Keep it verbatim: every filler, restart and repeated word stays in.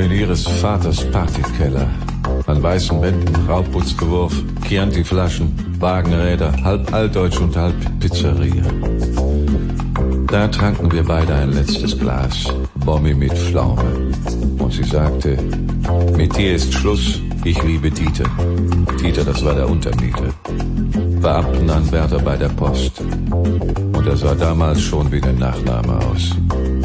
In ihres Vaters Partykeller. An weißen Wänden Raubputzgewurf, Chianti-Flaschen, Wagenräder, halb altdeutsch und halb Pizzeria. Da tranken wir beide ein letztes Glas, Bommi mit Pflaume. Und sie sagte, mit dir ist Schluss, ich liebe Dieter. Dieter, das war der Untermieter. Beamtenanwärter bei der Post. Und er sah damals schon wie der Nachname aus.